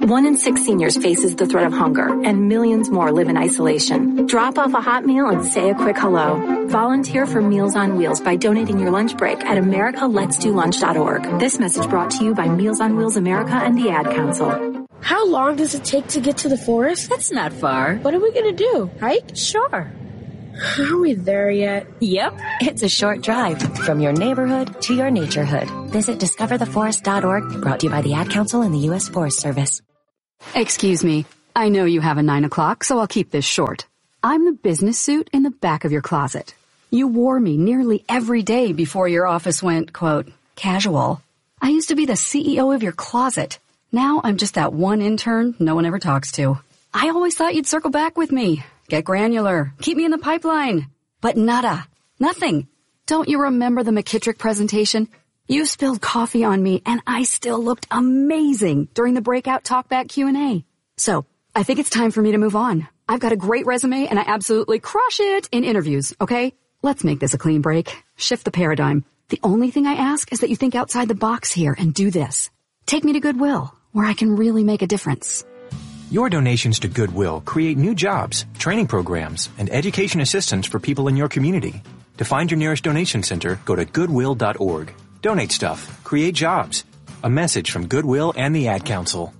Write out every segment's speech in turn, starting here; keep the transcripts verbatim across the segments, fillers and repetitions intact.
One in six seniors faces the threat of hunger, and millions more live in isolation. Drop off a hot meal and say a quick hello. Volunteer for Meals on Wheels by donating your lunch break at america lets do lunch dot org. This message brought to you by Meals on Wheels America and the Ad Council. How long does it take to get to the forest? That's not far. What are we going to do? Hike? Sure. Are we there yet? Yep. It's a short drive from your neighborhood to your naturehood. Visit discover the forest dot org, brought to you by the Ad Council and the U S Forest Service. Excuse me. I know you have a nine o'clock, so I'll keep this short. I'm the business suit in the back of your closet. You wore me nearly every day before your office went, quote, casual. I used to be the C E O of your closet. Now I'm just that one intern no one ever talks to. I always thought you'd circle back with me. Get granular. Keep me in the pipeline. But nada. Nothing. Don't you remember the McKittrick presentation? You spilled coffee on me, and I still looked amazing during the breakout talkback Q and A. So, I think it's time for me to move on. I've got a great resume, and I absolutely crush it in interviews, okay? Let's make this a clean break. Shift the paradigm. The only thing I ask is that you think outside the box here and do this. Take me to Goodwill, where I can really make a difference. Your donations to Goodwill create new jobs, training programs, and education assistance for people in your community. To find your nearest donation center, go to goodwill dot org. Donate stuff. Create jobs. A message from Goodwill and the Ad Council.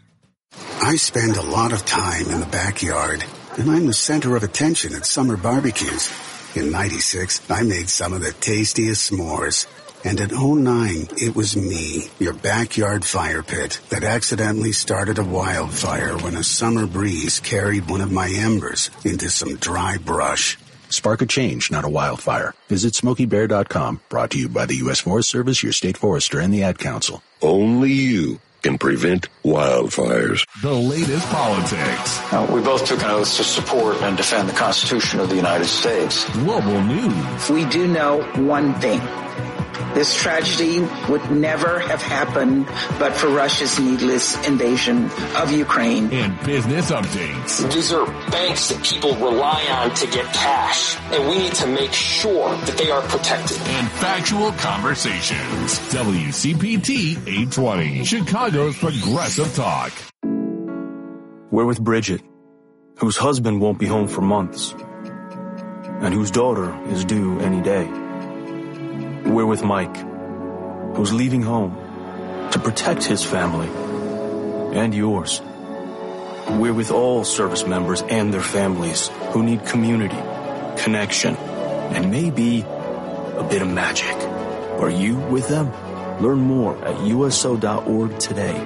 I spend a lot of time in the backyard, and I'm the center of attention at summer barbecues. In ninety-six, I made some of the tastiest s'mores. And in oh nine, it was me, your backyard fire pit, that accidentally started a wildfire when a summer breeze carried one of my embers into some dry brush. Spark a change, not a wildfire. Visit Smokey Bear dot com, brought to you by the U S Forest Service, your state forester, and the Ad Council. Only you can prevent wildfires. The latest politics. Now, we both took an oath to support and defend the Constitution of the United States. Global news. We do know one thing. This tragedy would never have happened but for Russia's needless invasion of Ukraine. And business updates. These are banks that people rely on to get cash, and we need to make sure that they are protected. And factual conversations. W C P T eight twenty, Chicago's Progressive Talk. We're with Bridget, whose husband won't be home for months, and whose daughter is due any day. We're with Mike, who's leaving home to protect his family and yours. We're with all service members and their families who need community, connection, and maybe a bit of magic. Are you with them? Learn more at U S O dot org today.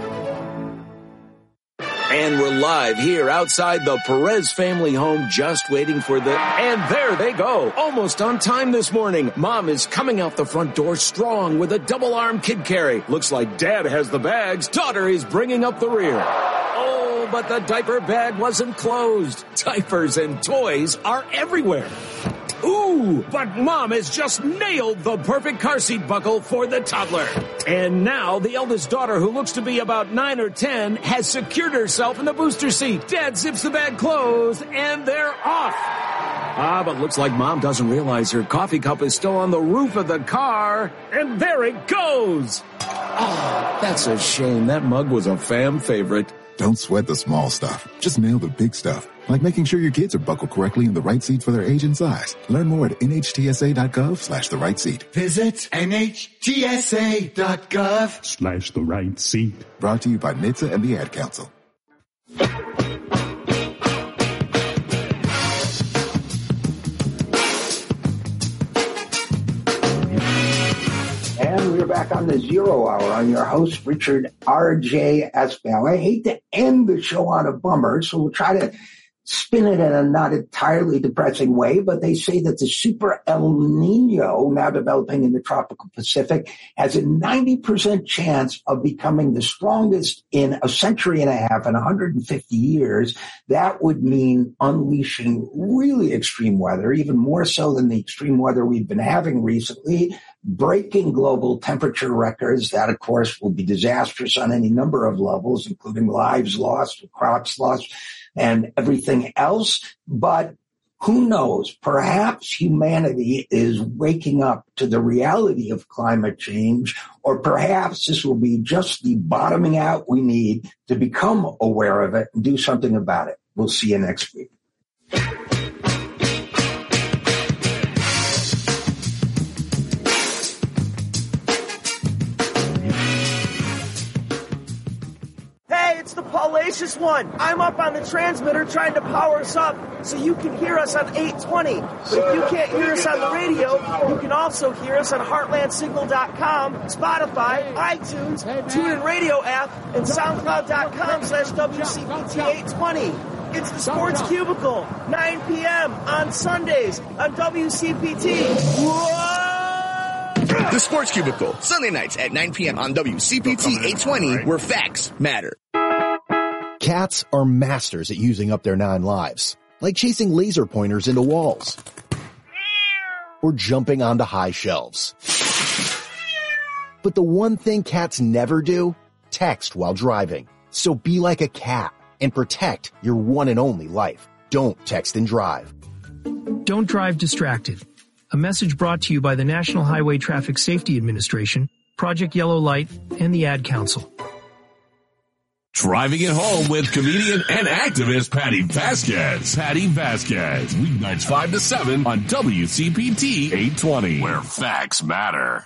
And we're live here outside the Perez family home, just waiting for the... And there they go, almost on time this morning. Mom is coming out the front door strong with a double-arm kid carry. Looks like Dad has the bags. Daughter is bringing up the rear. Oh, but the diaper bag wasn't closed. Diapers and toys are everywhere. Ooh, but Mom has just nailed the perfect car seat buckle for the toddler. And now the eldest daughter, who looks to be about nine or ten, has secured herself in the booster seat. Dad zips the bag closed, and they're off. Ah, but looks like Mom doesn't realize her coffee cup is still on the roof of the car. And there it goes. Oh, that's a shame. That mug was a fam favorite. Don't sweat the small stuff. Just nail the big stuff. Like making sure your kids are buckled correctly in the right seat for their age and size. Learn more at N H T S A dot gov slash the right seat. Visit N H T S A dot gov slash the right seat. Brought to you by N H T S A and the Ad Council. And we're back on the Zero Hour. I'm your host, Richard R J Esbell. I hate to end the show on a bummer, so we'll try to spin it in a not entirely depressing way, but they say that the super El Nino, now developing in the tropical Pacific, has a ninety percent chance of becoming the strongest in a century and a half, in one hundred fifty years. That would mean unleashing really extreme weather, even more so than the extreme weather we've been having recently, breaking global temperature records. That, of course, will be disastrous on any number of levels, including lives lost, crops lost, and everything else. But Who knows? Perhaps humanity is waking up to the reality of climate change, or perhaps this will be just the bottoming out we need to become aware of it and do something about it. We'll see you next week. It's the Paulacious One. I'm up on the transmitter trying to power us up so you can hear us on eight twenty. But if you can't hear us on the radio, you can also hear us on heartland signal dot com, Spotify, iTunes, TuneIn Radio app, and soundcloud dot com slash W C P T eight twenty. It's the Sports Cubicle, nine p.m. on Sundays on W C P T. Whoa! The Sports Cubicle, Sunday nights at nine p.m. on W C P T eight twenty, where facts matter. Cats are masters at using up their nine lives, like chasing laser pointers into walls or jumping onto high shelves. But the one thing cats never do, text while driving. So be like a cat and protect your one and only life. Don't text and drive. Don't drive distracted. A message brought to you by the National Highway Traffic Safety Administration, Project Yellow Light, and the Ad Council. Driving it home with comedian and activist Patty Vasquez. Patty Vasquez, weeknights five to seven on W C P T eight twenty, where facts matter.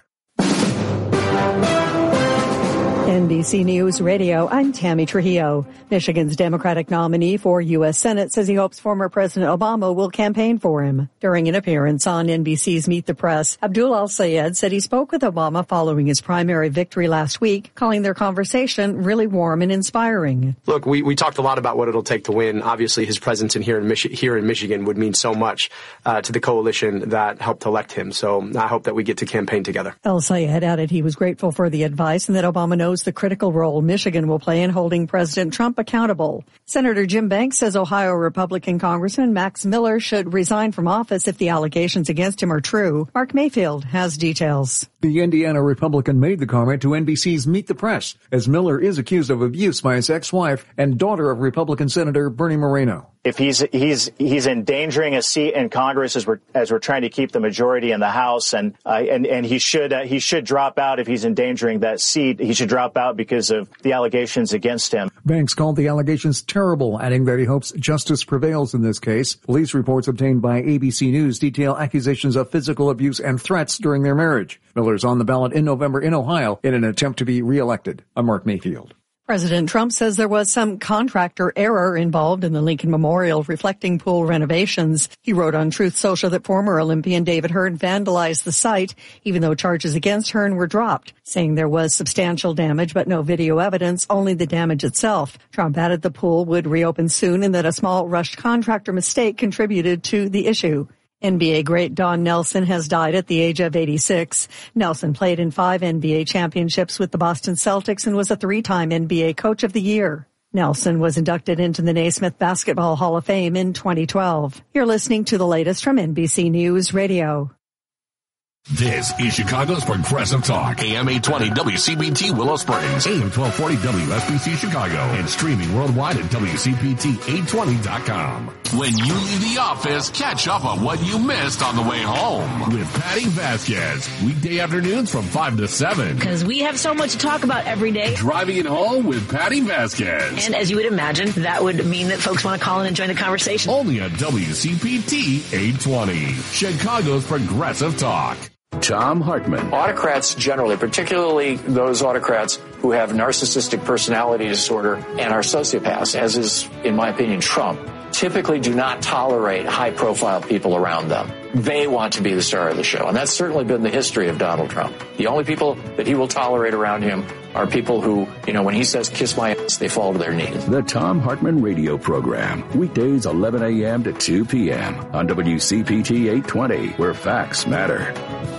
N B C News Radio, I'm Tammy Trujillo. Michigan's Democratic nominee for U S Senate says he hopes former President Obama will campaign for him. During an appearance on N B C's Meet the Press, Abdul Al-Sayed said he spoke with Obama following his primary victory last week, calling their conversation really warm and inspiring. Look, we, we talked a lot about what it'll take to win. Obviously, his presence in here in, Mich- here in Michigan would mean so much uh, to the coalition that helped elect him. So I hope that we get to campaign together. Al-Sayed added he was grateful for the advice and that Obama knows the critical role Michigan will play in holding President Trump accountable. Senator Jim Banks says Ohio Republican Congressman Max Miller should resign from office if the allegations against him are true. Mark Mayfield has details. The Indiana Republican made the comment to N B C's Meet the Press, as Miller is accused of abuse by his ex-wife and daughter of Republican Senator Bernie Moreno. If he's he's he's endangering a seat in Congress as we're as we're trying to keep the majority in the House, and uh, and and he should uh, he should drop out if he's endangering that seat. He should drop out because of the allegations against him. Banks called the allegations terrible, adding that he hopes justice prevails in this case. Police reports obtained by A B C News detail accusations of physical abuse and threats during their marriage. Miller's on the ballot in November in Ohio in an attempt to be reelected. I'm Mark Mayfield. President Trump says there was some contractor error involved in the Lincoln Memorial reflecting pool renovations. He wrote on Truth Social that former Olympian David Hearn vandalized the site, even though charges against Hearn were dropped, saying there was substantial damage but no video evidence, only the damage itself. Trump added the pool would reopen soon and that a small rushed contractor mistake contributed to the issue. N B A great Don Nelson has died at the age of eighty-six. Nelson played in five N B A championships with the Boston Celtics and was a three-time N B A Coach of the Year. Nelson was inducted into the Naismith Basketball Hall of Fame in twenty twelve. You're listening to the latest from N B C News Radio. This is Chicago's Progressive Talk, A M eight twenty W C P T Willow Springs, A M twelve forty W S B C Chicago, and streaming worldwide at W C P T eight twenty dot com. When you leave the office, catch up on what you missed on the way home with Patty Vasquez, weekday afternoons from five to seven. Because we have so much to talk about every day. Driving it home with Patty Vasquez. And as you would imagine, that would mean that folks want to call in and join the conversation. Only on W C P T eight twenty, Chicago's Progressive Talk. Tom Hartman. Autocrats generally, particularly those autocrats who have narcissistic personality disorder and are sociopaths, as is, in my opinion, Trump, typically do not tolerate high-profile people around them. They want to be the star of the show, and that's certainly been the history of Donald Trump. The only people that he will tolerate around him are people who, you know, when he says, kiss my ass, they fall to their knees. The Tom Hartman Radio Program, weekdays eleven a.m. to two p.m. on W C P T eight twenty, where facts matter.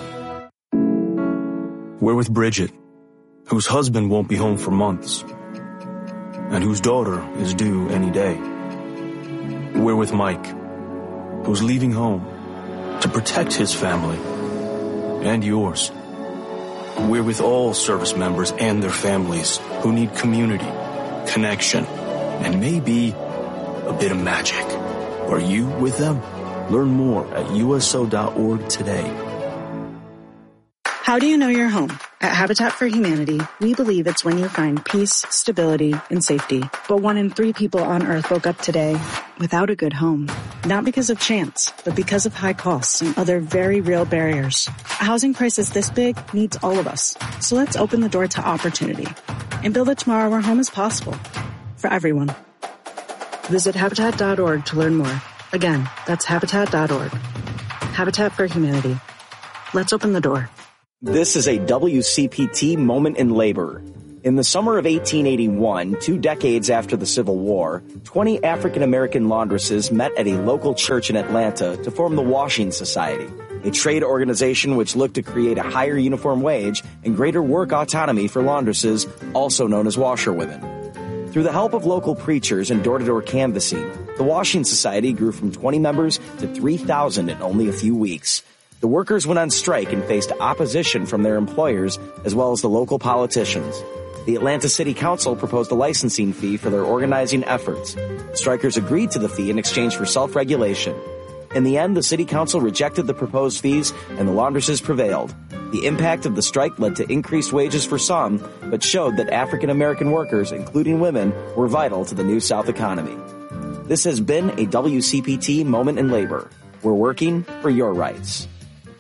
We're with Bridget, whose husband won't be home for months, and whose daughter is due any day. We're with Mike, who's leaving home to protect his family and yours. We're with all service members and their families who need community, connection, and maybe a bit of magic. Are you with them? Learn more at U S O dot org today. How do you know you're home? At Habitat for Humanity, we believe it's when you find peace, stability, and safety. But one in three people on Earth woke up today without a good home. Not because of chance, but because of high costs and other very real barriers. A housing crisis this big needs all of us. So let's open the door to opportunity and build a tomorrow where home is possible for everyone. Visit Habitat dot org to learn more. Again, that's Habitat dot org. Habitat for Humanity. Let's open the door. This is a W C P T moment in labor. In the summer of eighteen eighty-one, two decades after the Civil War, twenty African-American laundresses met at a local church in Atlanta to form the Washing Society, a trade organization which looked to create a higher uniform wage and greater work autonomy for laundresses, also known as washerwomen. Through the help of local preachers and door-to-door canvassing, the Washing Society grew from twenty members to three thousand in only a few weeks. The workers went on strike and faced opposition from their employers as well as the local politicians. The Atlanta City Council proposed a licensing fee for their organizing efforts. Strikers agreed to the fee in exchange for self-regulation. In the end, the City Council rejected the proposed fees and the laundresses prevailed. The impact of the strike led to increased wages for some, but showed that African American workers, including women, were vital to the New South economy. This has been a W C P T moment in labor. We're working for your rights.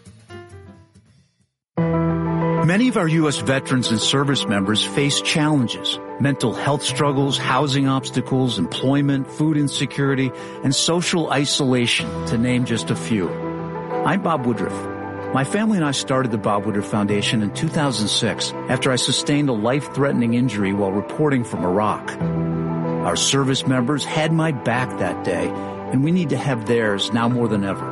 Many of our U S veterans and service members face challenges, mental health struggles, housing obstacles, employment, food insecurity, and social isolation, to name just a few. I'm Bob Woodruff. My family and I started the Bob Woodruff Foundation in two thousand six after I sustained a life-threatening injury while reporting from Iraq. Our service members had my back that day, and we need to have theirs now more than ever.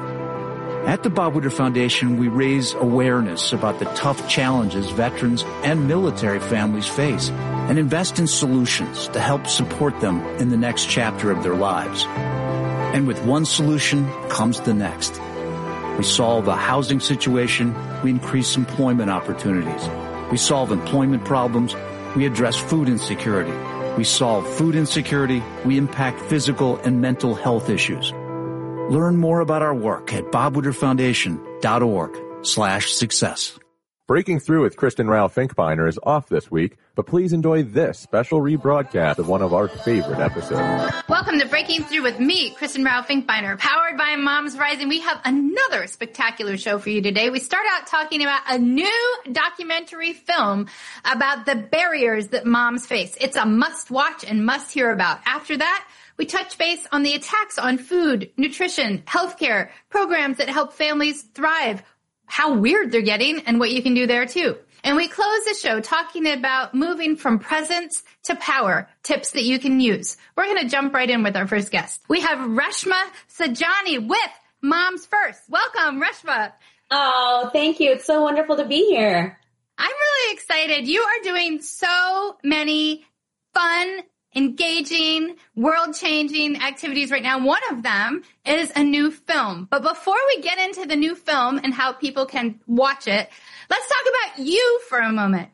At the Bob Woodruff Foundation, we raise awareness about the tough challenges veterans and military families face and invest in solutions to help support them in the next chapter of their lives. And with one solution comes the next. We solve a housing situation, we increase employment opportunities. We solve employment problems, we address food insecurity. We solve food insecurity, we impact physical and mental health issues. Learn more about our work at bob woodruff foundation dot org slash success. Breaking Through with Kristen Rao Finkbeiner is off this week, but please enjoy this special rebroadcast of one of our favorite episodes. Welcome to Breaking Through with me, Kristen Rao Finkbeiner, powered by Moms Rising. We have another spectacular show for you today. We start out talking about a new documentary film about the barriers that moms face. It's a must-watch and must-hear about. After that, we touch base on the attacks on food, nutrition, healthcare, programs that help families thrive, how weird they're getting, and what you can do there too. And we close the show talking about moving from presence to power, tips that you can use. We're going to jump right in with our first guest. We have Reshma Saujani with Moms First. Welcome, Reshma. Oh, thank you. It's so wonderful to be here. I'm really excited. You are doing so many fun, engaging, world-changing activities right now. One of them is a new film. But before we get into the new film and how people can watch it, let's talk about you for a moment.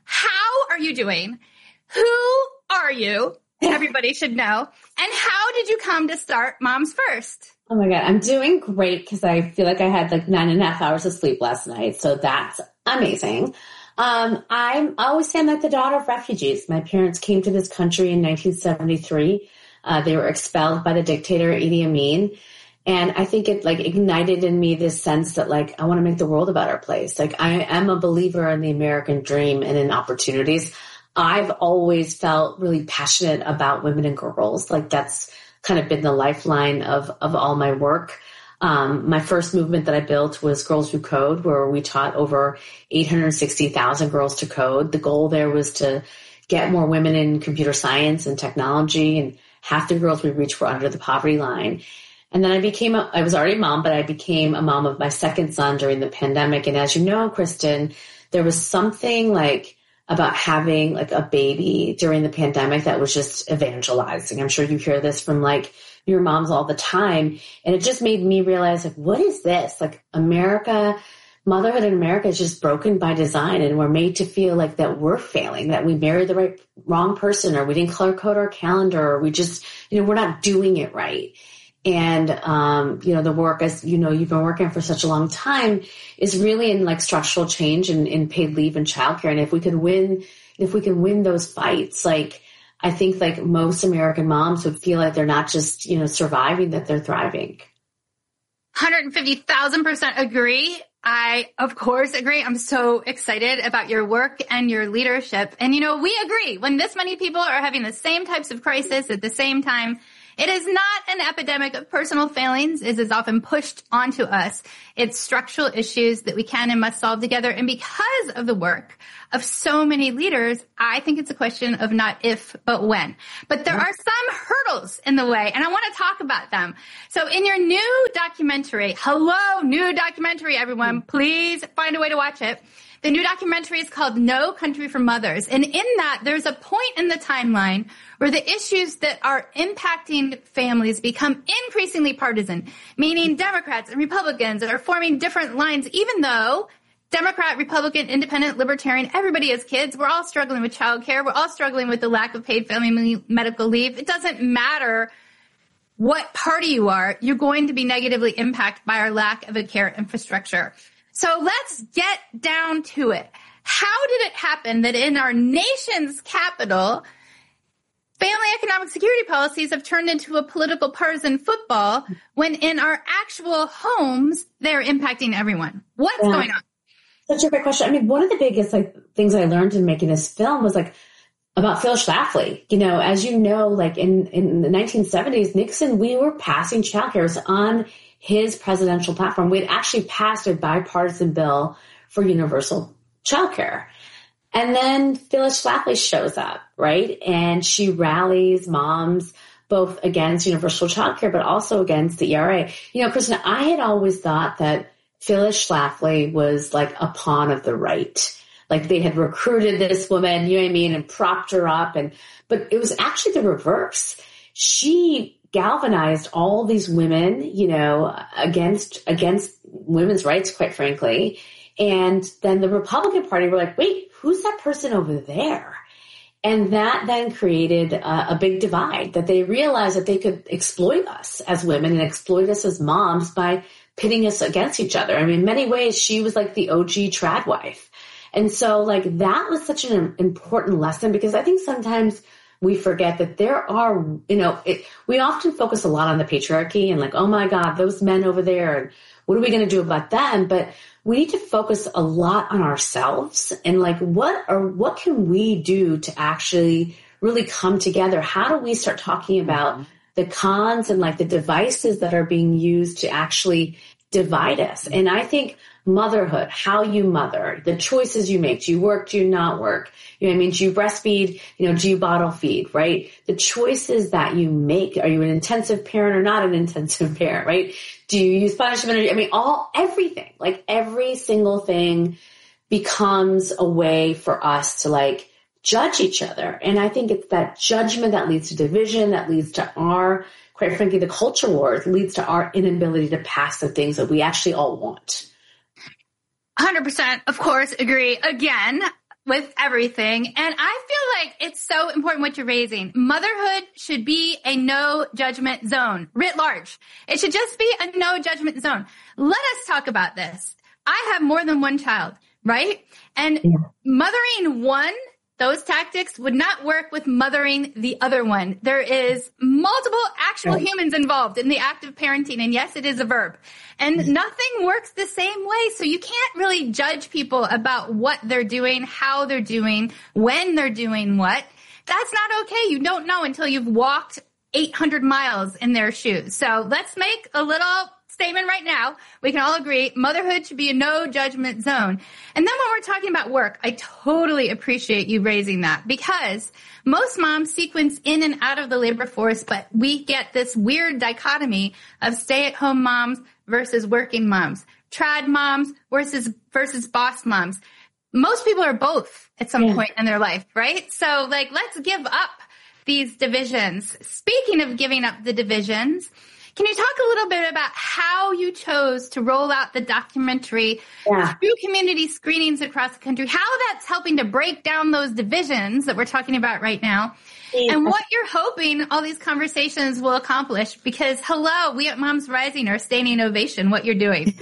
How are you doing? Who are you? Everybody should know. And how did you come to start Moms First? Oh my God, I'm doing great because I feel like I had like nine and a half hours of sleep last night. So that's amazing. Um, I'm I always say I'm like the daughter of refugees. My parents came to this country in nineteen seventy-three. Uh, they were expelled by the dictator Idi Amin. And I think it like ignited in me this sense that like, I want to make the world a better place. Like I am a believer in the American dream and in opportunities. I've always felt really passionate about women and girls. Like that's kind of been the lifeline of, of all my work. Um, my first movement that I built was Girls Who Code, where we taught over eight hundred sixty thousand girls to code. The goal there was to get more women in computer science and technology, and half the girls we reached were under the poverty line. And then I became, a, I was already a mom, but I became a mom of my second son during the pandemic. And as you know, Kristen, there was something like about having like a baby during the pandemic that was just evangelizing. I'm sure you hear this from like your moms all the time. And it just made me realize like, what is this? Like America, motherhood in America is just broken by design. And we're made to feel like that we're failing, that we married the right, wrong person, or we didn't color code our calendar, or we just, you know, we're not doing it right. and, um, you know, the work, as you know, you've been working for such a long time, is really in like structural change and in paid leave and childcare. And if we could win, if we can win those fights, like, I think like most American moms would feel like they're not just, you know, surviving, that they're thriving. one hundred fifty thousand percent agree. I, of course, agree. I'm so excited about your work and your leadership. And, you know, we agree when this many people are having the same types of crisis at the same time. It is not an epidemic of personal failings, as is often pushed onto us. It's structural issues that we can and must solve together. And because of the work of so many leaders, I think it's a question of not if, but when. But there are some hurdles in the way, and I want to talk about them. So in your new documentary, hello, new documentary, everyone, please find a way to watch it. The new documentary is called No Country for Mothers. And in that, there's a point in the timeline where the issues that are impacting families become increasingly partisan, meaning Democrats and Republicans are forming different lines, even though Democrat, Republican, Independent, Libertarian, everybody has kids. We're all struggling with childcare. We're all struggling with the lack of paid family medical leave. It doesn't matter what party you are. You're going to be negatively impacted by our lack of a care infrastructure. So let's get down to it. How did it happen that in our nation's capital, family economic security policies have turned into a political partisan football when in our actual homes, they're impacting everyone? What's yeah. going on? Such a great question. I mean, one of the biggest like things I learned in making this film was like about Phyllis Schlafly. You know, as you know, like in, in the nineteen seventies, Nixon, we were passing childcare on his presidential platform. We had actually passed a bipartisan bill for universal childcare. And then Phyllis Schlafly shows up, right? And she rallies moms both against universal childcare, but also against the E R A. You know, Kristen, I had always thought that Phyllis Schlafly was like a pawn of the right. Like they had recruited this woman, you know what I mean, and propped her up. And but it was actually the reverse. She galvanized all these women, you know, against against women's rights, quite frankly. And then the Republican Party were like, wait, who's that person over there? And that then created a, a big divide, that they realized that they could exploit us as women and exploit us as moms by pitting us against each other. I mean, in many ways, she was like the O G trad wife. And so like that was such an important lesson, because I think sometimes we forget that there are, you know, it, we often focus a lot on the patriarchy and like, oh my God, those men over there, and what are we going to do about them? But we need to focus a lot on ourselves and like, what or what can we do to actually really come together? How do we start talking about mm-hmm. the cons and like the devices that are being used to actually divide us? And I think motherhood, how you mother, the choices you make, do you work, do you not work? You know what I mean? Do you breastfeed? You know, do you bottle feed, right? The choices that you make, are you an intensive parent or not an intensive parent, right? Do you use punishment? I mean, all, everything, like every single thing becomes a way for us to like judge each other. And I think it's that judgment that leads to division, that leads to our, quite frankly, the culture wars, leads to our inability to pass the things that we actually all want. one hundred percent, of course, agree again with everything. And I feel like it's so important what you're raising. Motherhood should be a no judgment zone, writ large. It should just be a no judgment zone. Let us talk about this. I have more than one child, right? And yeah. mothering one, those tactics would not work with mothering the other one. There is multiple actual humans involved in the act of parenting. And yes, it is a verb. And nothing works the same way. So you can't really judge people about what they're doing, how they're doing, when they're doing what. That's not okay. You don't know until you've walked eight hundred miles in their shoes. So let's make a little statement right now. We can all agree motherhood should be a no judgment zone. And then when we're talking about work, I totally appreciate you raising that, because most moms sequence in and out of the labor force, but we get this weird dichotomy of stay-at-home moms versus working moms, trad moms versus versus boss moms. Most people are both at some yeah. point in their life, right? So like, let's give up these divisions. Speaking of giving up the divisions, Can you talk a little bit about how you chose to roll out the documentary yeah. through community screenings across the country, how that's helping to break down those divisions that we're talking about right now, yeah. and what you're hoping all these conversations will accomplish? Because, hello, we at Moms Rising are standing ovation what you're doing.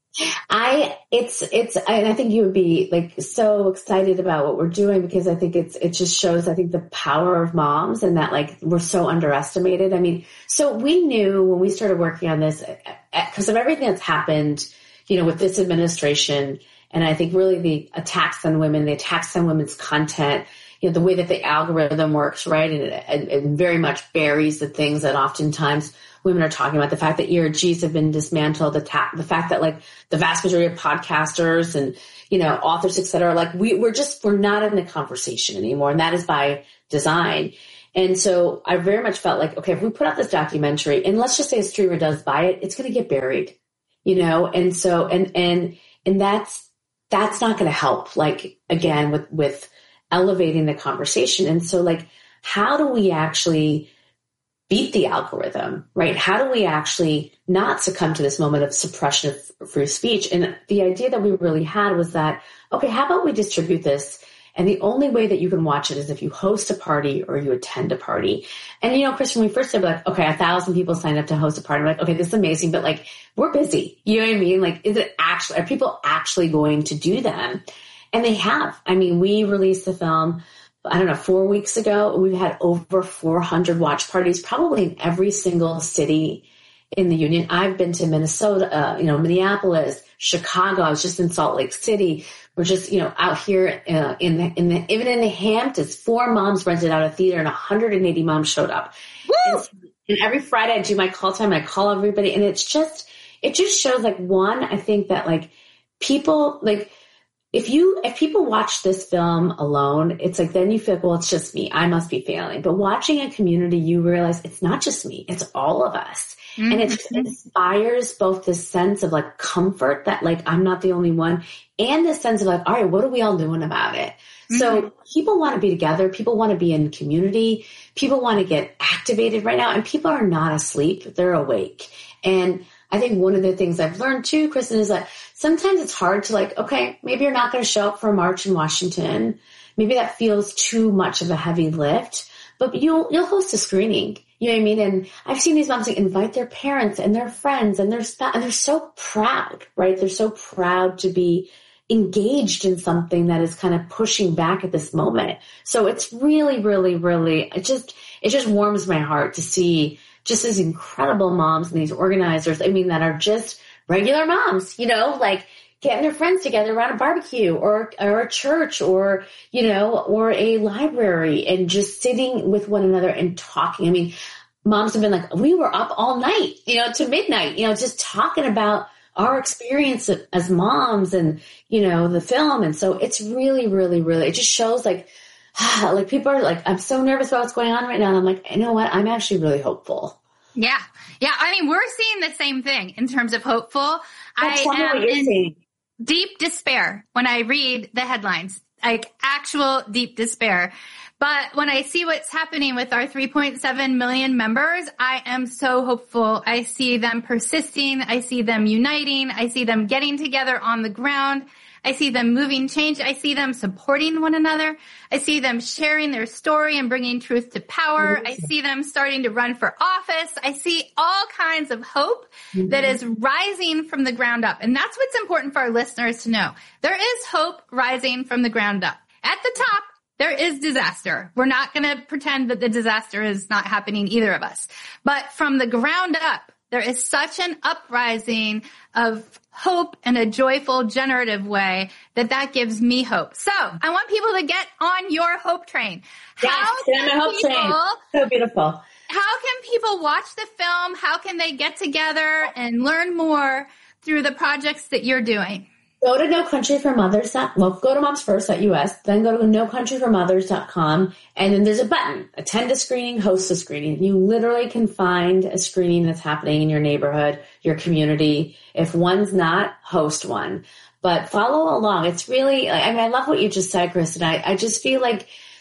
I, it's, it's, and I think you would be like so excited about what we're doing because I think it's, it just shows, I think the power of moms and that like we're so underestimated. I mean, so we knew when we started working on this because of everything that's happened, you know, with this administration. And I think really the attacks on women, the attacks on women's content, you know, the way that the algorithm works, right. And it, it very much buries the things that oftentimes women are talking about, the fact that E R Gs have been dismantled, the, ta- the fact that like the vast majority of podcasters and, you know, authors, et cetera, like we, we're just, we're not in the conversation anymore. And that is by design. And so I very much felt like, okay, if we put out this documentary and let's just say a streamer does buy it, it's going to get buried, you know? And so, and, and, and that's, that's not going to help, like, again, with, with elevating the conversation. And so like, how do we actually beat the algorithm, right? How do we actually not succumb to this moment of suppression of free speech? And the idea that we really had was that, okay, how about we distribute this? And the only way that you can watch it is if you host a party or you attend a party. And, you know, Chris, when we first said like, okay, a thousand people signed up to host a party, we're like, okay, this is amazing, but like, we're busy. You know what I mean? Like, is it actually, are people actually going to do them? And they have. I mean, we released the film, I don't know, four weeks ago. We've had over four hundred watch parties, probably in every single city in the union. I've been to Minnesota, uh, you know, Minneapolis, Chicago. I was just in Salt Lake City. We're just, you know, out here uh, in the, in the, even in the Hamptons, four moms rented out a theater and one hundred eighty moms showed up. And, so, and every Friday I do my call time and I call everybody. And it's just, it just shows like one, I think that like people like, If you, if people watch this film alone, it's like, then you feel like, well, it's just me. I must be failing. But watching a community, you realize it's not just me. It's all of us. Mm-hmm. And it just inspires both this sense of like comfort that like, I'm not the only one, and this sense of like, all right, what are we all doing about it? Mm-hmm. So people want to be together. People want to be in community. People want to get activated right now. And people are not asleep. They're awake. And I think one of the things I've learned too, Kristen, is that sometimes it's hard to like, okay, maybe you're not going to show up for a march in Washington. Maybe that feels too much of a heavy lift, but you'll, you'll host a screening. You know what I mean? And I've seen these moms like invite their parents and their friends and their spouse, and they're so proud, right? They're so proud to be engaged in something that is kind of pushing back at this moment. So it's really, really, really, it just, it just warms my heart to see just these incredible moms and these organizers, I mean, that are just regular moms, you know, like getting their friends together around a barbecue or, or a church or, you know, or a library and just sitting with one another and talking. I mean, moms have been like, we were up all night, you know, to midnight, you know, just talking about our experience as moms and, you know, the film. And so it's really, really, really, it just shows like, like people are like, I'm so nervous about what's going on right now. And I'm like, you know what? I'm actually really hopeful. Yeah. Yeah. I mean, we're seeing the same thing in terms of hopeful. That's I am in saying. deep despair when I read the headlines, like actual deep despair. But when I see what's happening with our three point seven million members, I am so hopeful. I see them persisting. I see them uniting. I see them getting together on the ground. I see them moving change. I see them supporting one another. I see them sharing their story and bringing truth to power. I see them starting to run for office. I see all kinds of hope mm-hmm. that is rising from the ground up. And that's what's important for our listeners to know. There is hope rising from the ground up. At the top, there is disaster. We're not going to pretend that the disaster is not happening, either of us. But from the ground up, there is such an uprising of hope in a joyful, generative way that that gives me hope. So I want people to get on your hope train. Yes, how get on the hope people, train. So beautiful. How can people watch the film? How can they get together and learn more through the projects that you're doing? Go to no country for mothers. Well, go to moms first dot U S, then go to no country for mothers dot com, and then there's a button, attend a screening, host a screening. You literally can find a screening that's happening in your neighborhood, your community. If one's not, host one. But follow along. It's really, I mean, I love what you just said, Chris, and I, I just feel like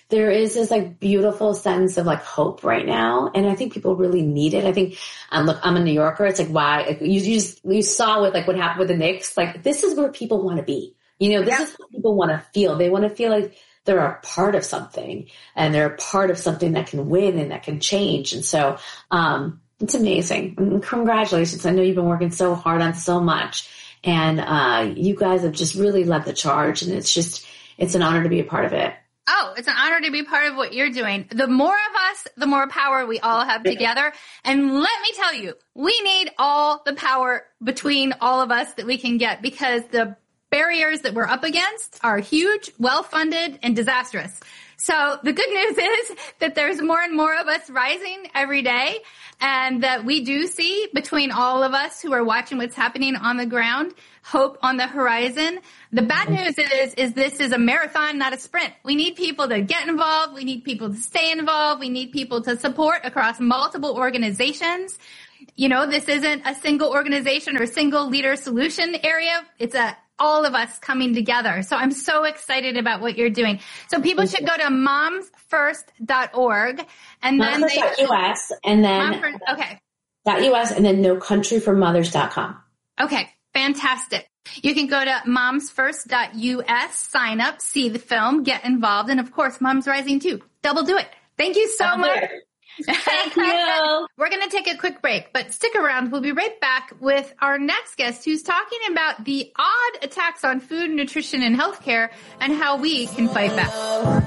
there is this like beautiful sense of like hope right now. And I think people really need it. I think, um, look, I'm a New Yorker. It's like, why you, you just, you saw with like what happened with the Knicks. Like, this is where people want to be. You know, this yeah. is what people want to feel. They want to feel like they're a part of something and they're a part of something that can win and that can change. And so, um, it's amazing. And congratulations. I know you've been working so hard on so much, and, uh, you guys have just really led the charge, and it's just, it's an honor to be a part of it. Oh, it's an honor to be part of what you're doing. The more of us, the more power we all have together. And let me tell you, we need all the power between all of us that we can get, because the barriers that we're up against are huge, well-funded, and disastrous. So the good news is that there's more and more of us rising every day, and that we do see, between all of us who are watching what's happening on the ground, hope on the horizon. The bad news is, is this is a marathon, not a sprint. We need people to get involved. We need people to stay involved. We need people to support across multiple organizations. You know, this isn't a single organization or a single leader solution area. It's a all of us coming together. So I'm so excited about what you're doing. So people should go to moms first dot org and then moms first dot U S and then First, okay. .us and then no country for mothers dot com. Okay, fantastic. You can go to moms first dot U S, sign up, see the film, get involved, and of course, Moms Rising too. Double do it. Thank you so Double much. Thank you. We're going to take a quick break, but stick around. We'll be right back with our next guest, who's talking about the odd attacks on food, nutrition, and healthcare, and how we can fight back.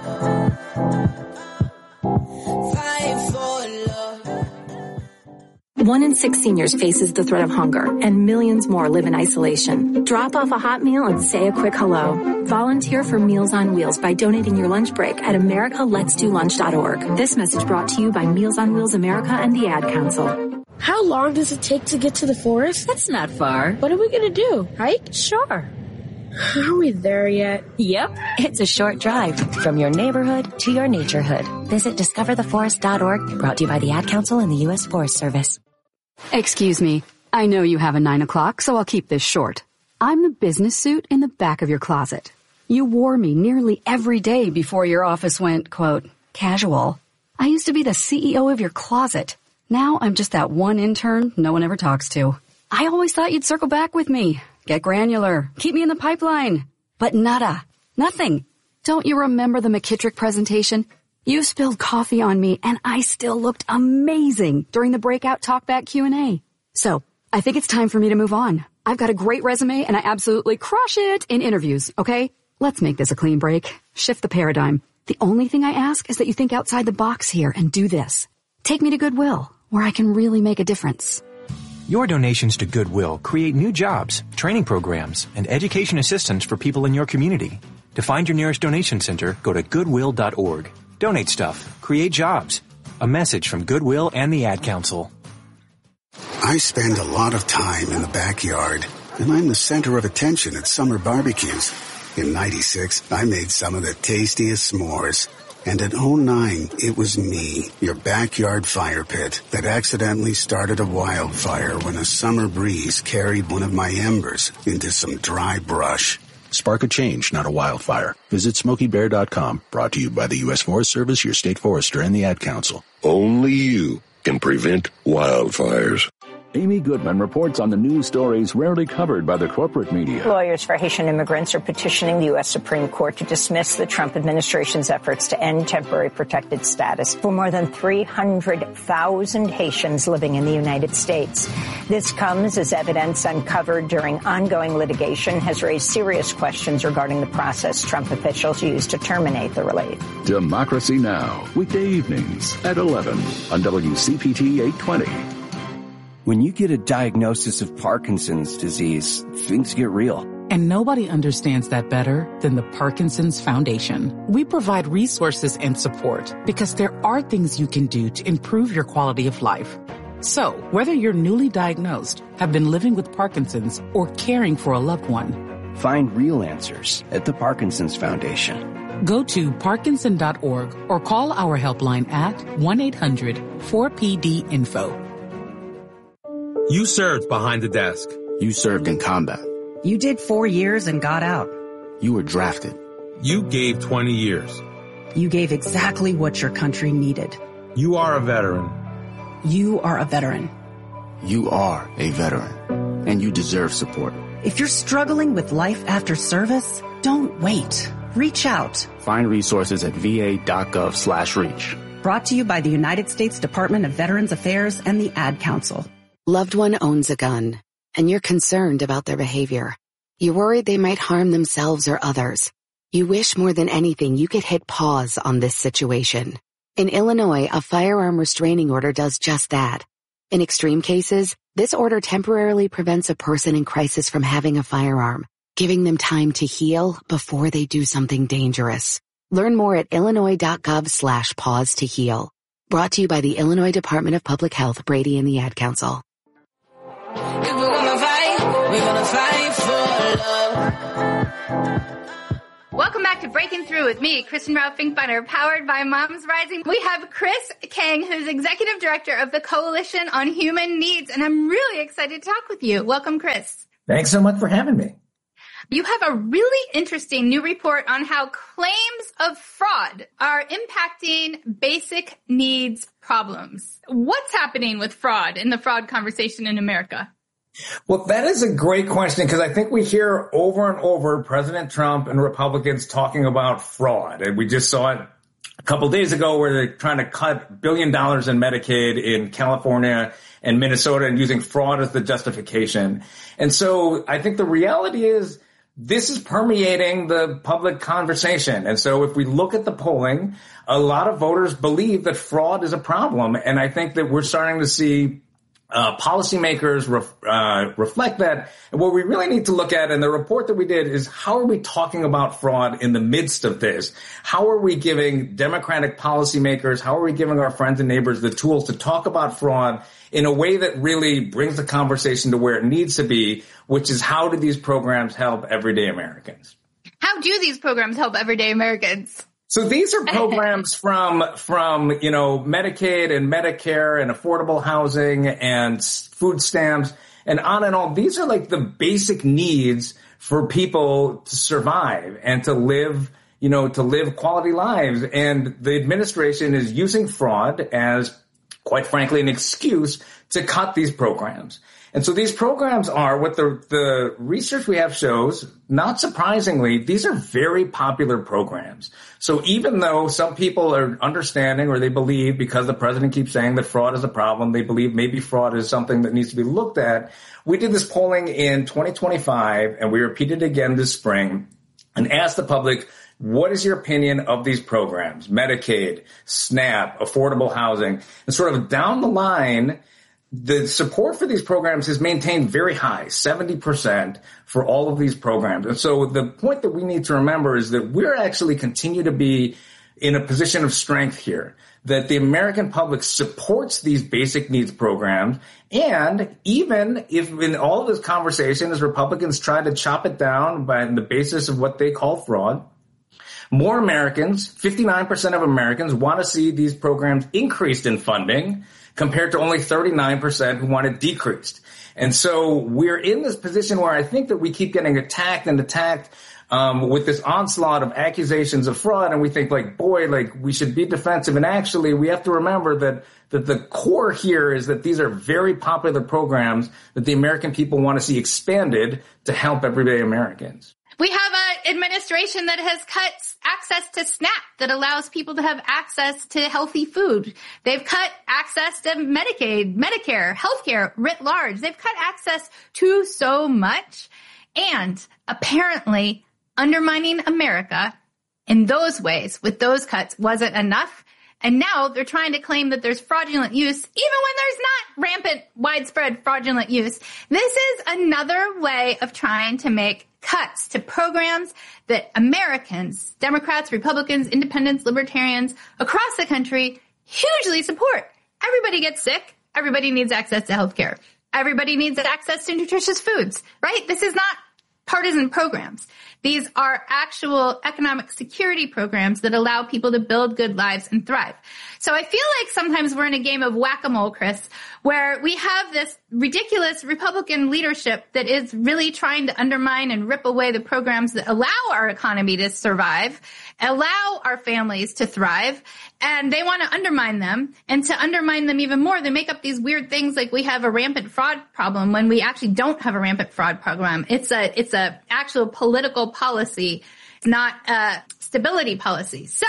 One in six seniors faces the threat of hunger, and millions more live in isolation. Drop off a hot meal and say a quick hello. Volunteer for Meals on Wheels by donating your lunch break at america lets do lunch dot org. This message brought to you by Meals on Wheels America and the Ad Council. How long does it take to get to the forest? That's not far. What are we going to do? Hike? Sure. Are we there yet? Yep. It's a short drive from your neighborhood to your naturehood. Visit discover the forest dot org, brought to you by the Ad Council and the U S Forest Service. Excuse me. I know you have a nine o'clock, so I'll keep this short. I'm the business suit in the back of your closet. You wore me nearly every day before your office went, quote, casual. I used to be the C E O of your closet. Now I'm just that one intern no one ever talks to. I always thought you'd circle back with me. Get granular. Keep me in the pipeline. But nada. Nothing. Don't you remember the McKittrick presentation? You spilled coffee on me, and I still looked amazing during the breakout talkback Q and A. So, I think it's time for me to move on. I've got a great resume, and I absolutely crush it in interviews, okay? Let's make this a clean break. Shift the paradigm. The only thing I ask is that you think outside the box here and do this. Take me to Goodwill, where I can really make a difference. Your donations to Goodwill create new jobs, training programs, and education assistance for people in your community. To find your nearest donation center, go to goodwill dot org. Donate stuff. Create jobs. A message from Goodwill and the Ad Council. I spend a lot of time in the backyard, and I'm the center of attention at summer barbecues. In ninety-six, I made some of the tastiest s'mores. And in oh nine, it was me, your backyard fire pit, that accidentally started a wildfire when a summer breeze carried one of my embers into some dry brush. Spark a change, not a wildfire. Visit Smokey Bear dot com. Brought to you by the U S Forest Service, your state forester, and the Ad Council. Only you can prevent wildfires. Amy Goodman reports on the news stories rarely covered by the corporate media. Lawyers for Haitian immigrants are petitioning the U S Supreme Court to dismiss the Trump administration's efforts to end temporary protected status for more than three hundred thousand Haitians living in the United States. This comes as evidence uncovered during ongoing litigation has raised serious questions regarding the process Trump officials used to terminate the relief. Democracy Now! Weekday evenings at eleven on W C P T eight twenty. When you get a diagnosis of Parkinson's disease, things get real. And nobody understands that better than the Parkinson's Foundation. We provide resources and support because there are things you can do to improve your quality of life. So, whether you're newly diagnosed, have been living with Parkinson's, or caring for a loved one, find real answers at the Parkinson's Foundation. Go to parkinson dot org or call our helpline at one eight hundred four P D info. You served behind the desk. You served in combat. You did four years and got out. You were drafted. You gave twenty years. You gave exactly what your country needed. You are a veteran. You are a veteran. You are a veteran, and you deserve support. If you're struggling with life after service, don't wait. Reach out. Find resources at va.gov slash reach. Brought to you by the United States Department of Veterans Affairs and the Ad Council. Loved one owns a gun, and you're concerned about their behavior. You're worried they might harm themselves or others. You wish more than anything you could hit pause on this situation. In Illinois, a firearm restraining order does just that. In extreme cases, this order temporarily prevents a person in crisis from having a firearm, giving them time to heal before they do something dangerous. Learn more at illinois.gov slash pause to heal. Brought to you by the Illinois Department of Public Health, Brady and the Ad Council. If we're gonna fight, we're gonna fight for love. Welcome back to Breaking Through with me, Kristen Rao Finkbeiner, powered by Moms Rising. We have Chris Kang, who's Executive Director of the Coalition on Human Needs, and I'm really excited to talk with you. Welcome, Chris. Thanks so much for having me. You have a really interesting new report on how claims of fraud are impacting basic needs problems. What's happening with fraud in the fraud conversation in America? Well, that is a great question because I think we hear over and over President Trump and Republicans talking about fraud. And we just saw it a couple of days ago where they're trying to cut billion dollars in Medicaid in California and Minnesota and using fraud as the justification. And so I think the reality is this is permeating the public conversation. And so if we look at the polling, a lot of voters believe that fraud is a problem. And I think that we're starting to see Uh, policymakers ref, uh, reflect that. And what we really need to look at in the report that we did is how are we talking about fraud in the midst of this? How are we giving Democratic policymakers, how are we giving our friends and neighbors the tools to talk about fraud in a way that really brings the conversation to where it needs to be, which is how do these programs help everyday Americans? How do these programs help everyday Americans? So these are programs from, from, you know, Medicaid and Medicare and affordable housing and food stamps and on and on. These are like the basic needs for people to survive and to live, you know, to live quality lives. And the administration is using fraud as, quite frankly, an excuse to cut these programs. And so these programs are what the, the research we have shows, not surprisingly, these are very popular programs. So even though some people are understanding or they believe because the president keeps saying that fraud is a problem, they believe maybe fraud is something that needs to be looked at. We did this polling in twenty twenty-five and we repeated it again this spring and asked the public, what is your opinion of these programs? Medicaid, SNAP, affordable housing, and sort of down the line, the support for these programs is maintained very high, seventy percent for all of these programs. And so the point that we need to remember is that we're actually continue to be in a position of strength here, that the American public supports these basic needs programs. And even if in all of this conversation, as Republicans try to chop it down by the basis of what they call fraud, more Americans, fifty-nine percent of Americans, want to see these programs increased in funding compared to only thirty-nine percent who want it decreased. And so we're in this position where I think that we keep getting attacked and attacked um, with this onslaught of accusations of fraud. And we think like, boy, like we should be defensive. And actually, we have to remember that that the core here is that these are very popular programs that the American people want to see expanded to help everyday Americans. We have an administration that has cut access to SNAP that allows people to have access to healthy food. They've cut access to Medicaid, Medicare, healthcare writ large. They've cut access to so much and apparently undermining America in those ways with those cuts wasn't enough. And now they're trying to claim that there's fraudulent use, even when there's not rampant, widespread fraudulent use. This is another way of trying to make cuts to programs that Americans, Democrats, Republicans, independents, libertarians across the country hugely support. Everybody gets sick. Everybody needs access to health care. Everybody needs access to nutritious foods, right? This is not partisan programs. These are actual economic security programs that allow people to build good lives and thrive. So I feel like sometimes we're in a game of whack-a-mole, Chris, where we have this ridiculous Republican leadership that is really trying to undermine and rip away the programs that allow our economy to survive, allow our families to thrive, and they want to undermine them. And to undermine them even more, they make up these weird things like we have a rampant fraud problem when we actually don't have a rampant fraud program. It's a, it's a actual political policy, not a stability policy. So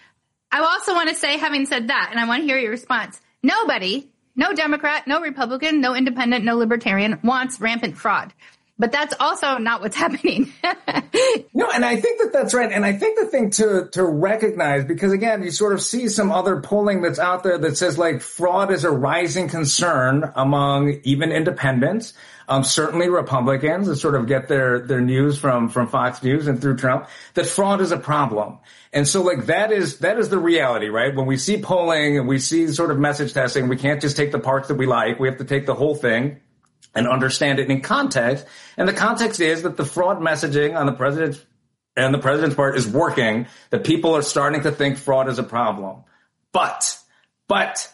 I also want to say, having said that, and I want to hear your response, nobody, no Democrat, no Republican, no independent, no libertarian wants rampant fraud. But that's also not what's happening. No, and I think that that's right. And I think the thing to, to recognize, because again, you sort of see some other polling that's out there that says like fraud is a rising concern among even independents, um, certainly Republicans that sort of get their, their news from, from Fox News and through Trump, that fraud is a problem. And so like that is, that is the reality, right? When we see polling and we see sort of message testing, we can't just take the parts that we like. We have to take the whole thing and understand it in context. And the context is that the fraud messaging on the president's and the president's part is working, that people are starting to think fraud is a problem. But, but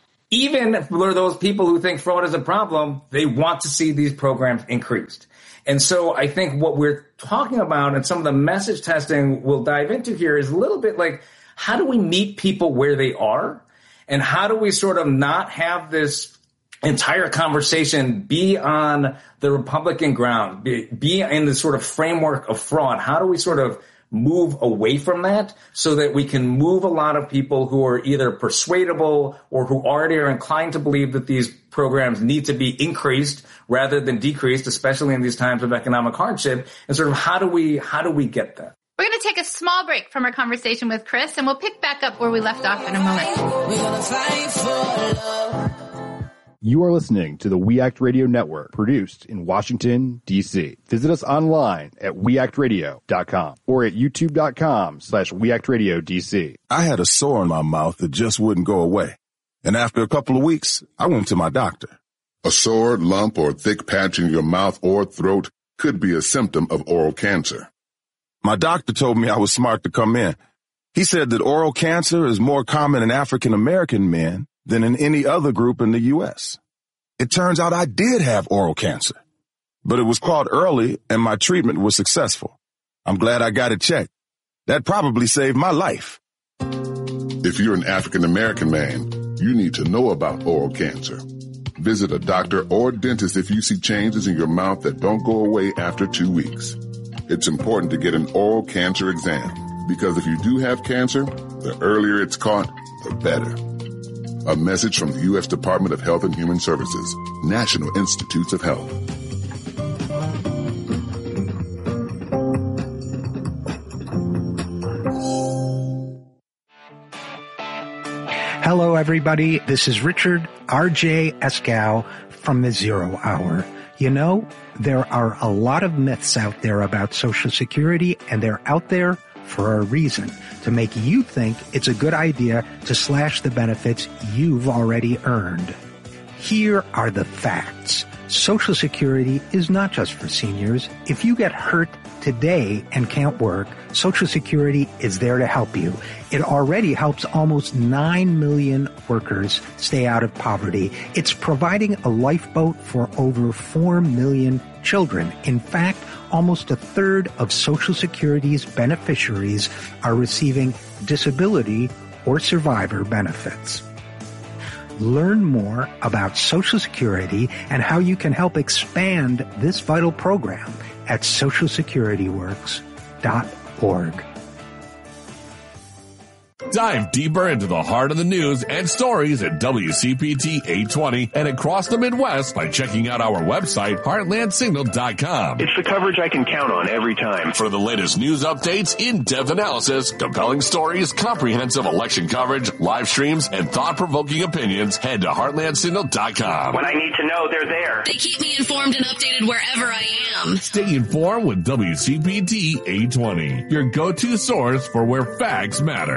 even for those people who think fraud is a problem, they want to see these programs increased. And so I think what we're talking about and some of the message testing we'll dive into here is a little bit like, how do we meet people where they are? And how do we sort of not have this entire conversation be on the Republican ground, be, be in the sort of framework of fraud? How do we sort of move away from that so that we can move a lot of people who are either persuadable or who already are inclined to believe that these programs need to be increased rather than decreased, especially in these times of economic hardship? And sort of how do we, how do we get that? We're going to take a small break from our conversation with Chris, and we'll pick back up where we left off in a moment. We're gonna fight for love. You are listening to the We Act Radio Network, produced in Washington, D C Visit us online at we act radio dot com or at youtube dot com slash we act radio D C. I had a sore in my mouth that just wouldn't go away. And after a couple of weeks, I went to my doctor. A sore, lump, or thick patch in your mouth or throat could be a symptom of oral cancer. My doctor told me I was smart to come in. He said that oral cancer is more common in African American men than in any other group in the U S. It turns out I did have oral cancer, but it was caught early and my treatment was successful. I'm glad I got it checked. That probably saved my life. If you're an African American man, you need to know about oral cancer. Visit a doctor or dentist if you see changes in your mouth that don't go away after two weeks. It's important to get an oral cancer exam because if you do have cancer, the earlier it's caught, the better. A message from the U S Department of Health and Human Services, National Institutes of Health. Hello, everybody. This is Richard R J Escow from the Zero Hour. You know, there are a lot of myths out there about Social Security, and they're out there for a reason, to make you think it's a good idea to slash the benefits you've already earned. Here are the facts. Social Security is not just for seniors. If you get hurt today and can't work, Social Security is there to help you. It already helps almost nine million workers stay out of poverty. It's providing a lifeboat for over four million children. In fact, almost a third of Social Security's beneficiaries are receiving disability or survivor benefits. Learn more about Social Security and how you can help expand this vital program at social security works dot org. Dive deeper into the heart of the news and stories at W C P T eight twenty and across the Midwest by checking out our website, heartland signal dot com. It's the coverage I can count on every time. For the latest news updates, in-depth analysis, compelling stories, comprehensive election coverage, live streams, and thought-provoking opinions, head to heartland signal dot com. When I need to know, they're there. They keep me informed and updated wherever I am. Stay informed with W C P T eight twenty, your go-to source for where facts matter.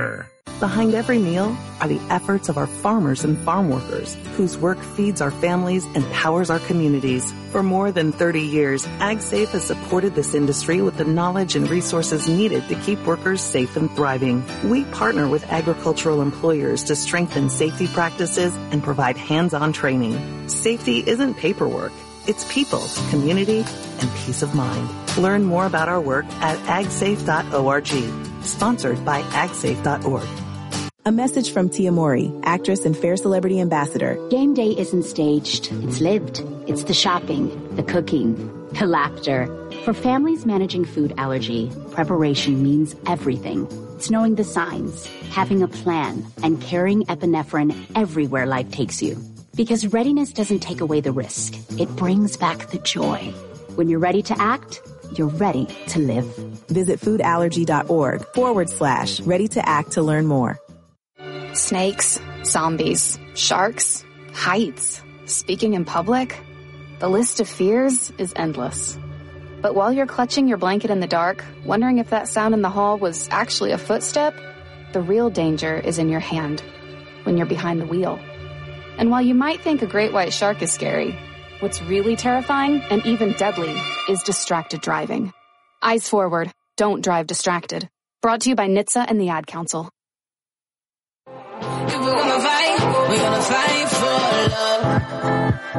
Behind every meal are the efforts of our farmers and farm workers, whose work feeds our families and powers our communities. For more than thirty years, AgSafe has supported this industry with the knowledge and resources needed to keep workers safe and thriving. We partner with agricultural employers to strengthen safety practices and provide hands-on training. Safety isn't paperwork. It's people, community, and peace of mind. Learn more about our work at ag safe dot org. Sponsored by ag safe dot org. A message from Tia Mori, actress and Fair Celebrity Ambassador. Game day isn't staged. It's lived. It's the shopping, the cooking, the laughter. For families managing food allergy, preparation means everything. It's knowing the signs, having a plan, and carrying epinephrine everywhere life takes you. Because readiness doesn't take away the risk. It brings back the joy. When you're ready to act, you're ready to live. Visit foodallergy.org forward slash ready to act to learn more. Snakes, zombies, sharks, heights, speaking in public. The list of fears is endless. But while you're clutching your blanket in the dark, wondering if that sound in the hall was actually a footstep, the real danger is in your hand, when you're behind the wheel. And while you might think a great white shark is scary, what's really terrifying and even deadly is distracted driving. Eyes forward, don't drive distracted. Brought to you by N H T S A and the Ad Council. If we're gonna fight, we're gonna fight for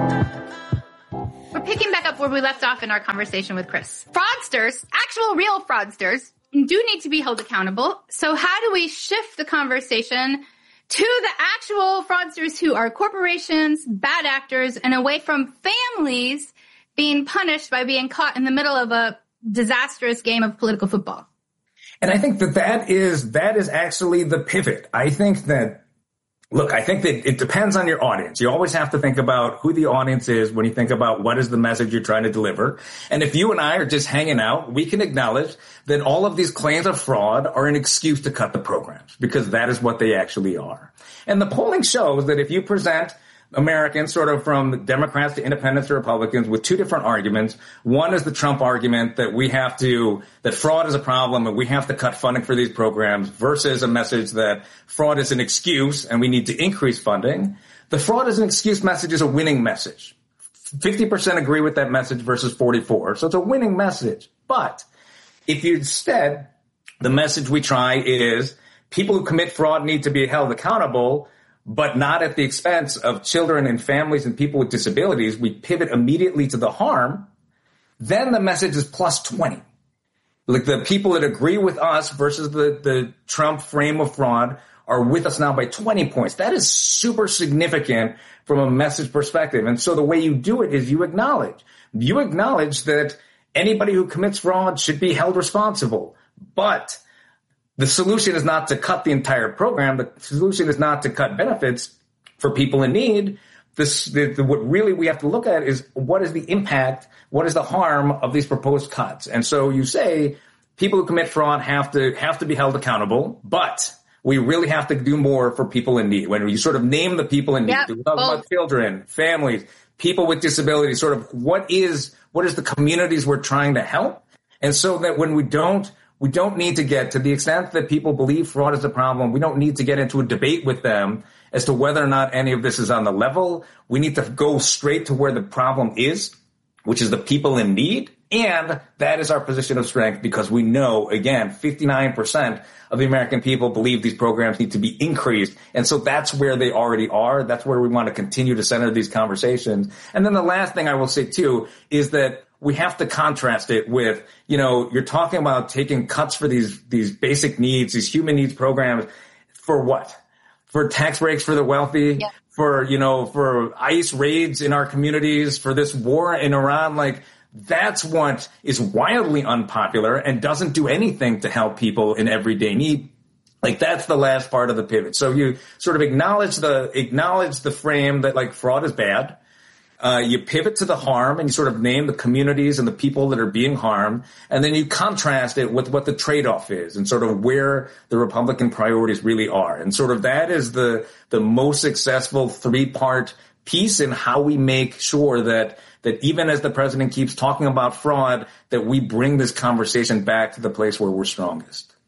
love. We're picking back up where we left off in our conversation with Chris. Fraudsters, actual real fraudsters, do need to be held accountable. So how do we shift the conversation to the actual fraudsters who are corporations, bad actors, and away from families being punished by being caught in the middle of a disastrous game of political football? And I think that that is, that is actually the pivot. I think that, look, I think that it depends on your audience. You always have to think about who the audience is when you think about what is the message you're trying to deliver. And if you and I are just hanging out, we can acknowledge that all of these claims of fraud are an excuse to cut the programs, because that is what they actually are. And the polling shows that if you present Americans sort of from Democrats to independents to Republicans with two different arguments. One is the Trump argument that we have to, that fraud is a problem and we have to cut funding for these programs, versus a message that fraud is an excuse and we need to increase funding. The fraud is an excuse message is a winning message. fifty percent agree with that message versus forty-four. So it's a winning message. But if you instead, the message we try is people who commit fraud need to be held accountable, but not at the expense of children and families and people with disabilities, we pivot immediately to the harm, then the message is plus twenty. Like the people that agree with us versus the, the Trump frame of fraud are with us now by twenty points. That is super significant from a message perspective. And so the way you do it is you acknowledge. You acknowledge that anybody who commits fraud should be held responsible. But the solution is not to cut the entire program. The solution is not to cut benefits for people in need. This, the, the, what really we have to look at is what is the impact, what is the harm of these proposed cuts. And so you say people who commit fraud have to have to be held accountable, but we really have to do more for people in need. When you sort of name the people in need, yep, we talk both. About children, families, people with disabilities, sort of what is what is the communities we're trying to help, and so that when we don't. We don't need to get, to the extent that people believe fraud is a problem, we don't need to get into a debate with them as to whether or not any of this is on the level. We need to go straight to where the problem is, which is the people in need. And that is our position of strength, because we know, again, fifty-nine percent of the American people believe these programs need to be increased. And so that's where they already are. That's where we want to continue to center these conversations. And then the last thing I will say, too, is that we have to contrast it with, you know, you're talking about taking cuts for these, these basic needs, these human needs programs. For what? For tax breaks for the wealthy, yeah. for, you know, for ICE raids in our communities, for this war in Iran. Like, that's what is wildly unpopular and doesn't do anything to help people in everyday need. Like, that's the last part of the pivot. So you sort of acknowledge the, acknowledge the frame that, like, fraud is bad. Uh, you pivot to the harm and you sort of name the communities and the people that are being harmed. And then you contrast it with what the trade-off is and sort of where the Republican priorities really are. And sort of that is the, the most successful three-part piece in how we make sure that, that even as the president keeps talking about fraud, that we bring this conversation back to the place where we're strongest.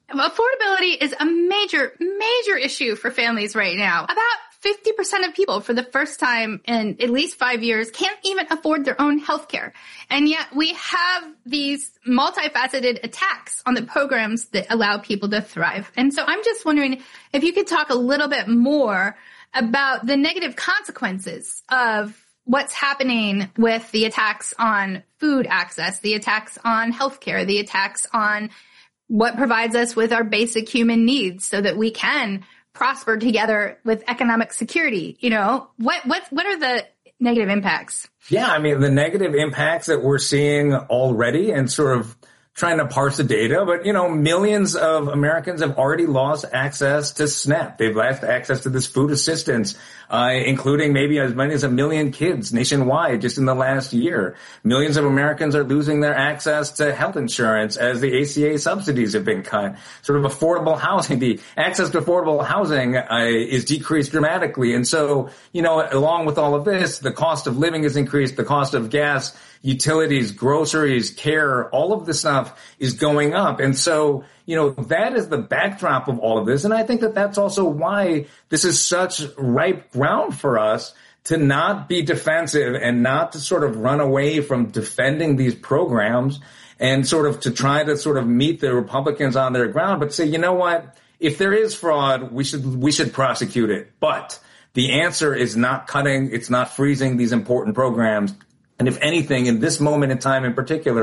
Affordability is a major, major issue for families right now. About fifty percent of people for the first time in at least five years can't even afford their own health care. And yet we have these multifaceted attacks on the programs that allow people to thrive. And so I'm just wondering if you could talk a little bit more about the negative consequences of what's happening with the attacks on food access, the attacks on healthcare, the attacks on what provides us with our basic human needs so that we can prosper together with economic security. You know, what, what, what are the negative impacts? Yeah, I mean, the negative impacts that we're seeing already and sort of trying to parse the data, but, you know, millions of Americans have already lost access to SNAP. They've lost access to this food assistance, uh, including maybe as many as a million kids nationwide just in the last year. Millions of Americans are losing their access to health insurance as the A C A subsidies have been cut. Sort of affordable housing, the access to affordable housing uh, is decreased dramatically. And so, you know, along with all of this, the cost of living has increased, the cost of gas, utilities, groceries, care, all of this stuff is going up. And so, you know, that is the backdrop of all of this. And I think that that's also why this is such ripe ground for us to not be defensive and not to sort of run away from defending these programs and sort of to try to sort of meet the Republicans on their ground, but say, you know what, if there is fraud, we should, we should prosecute it. But the answer is not cutting, it's not freezing these important programs. And if anything, in this moment in time in particular,